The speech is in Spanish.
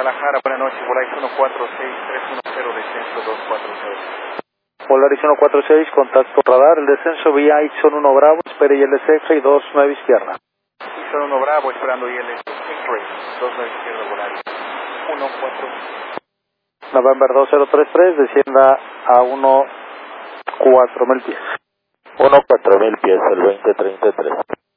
Guadalajara, buenas noches, Volaris 146310, descenso 240. Volaris 146, contacto radar, el descenso vía Ixon 1 Bravo, espere ILS y 29 izquierda. Ixon 1 Bravo, esperando ILS, X-Ray, 29 izquierda, Volaris 14. November 2033, descienda a 14000 pies. 14000 pies, el 2033.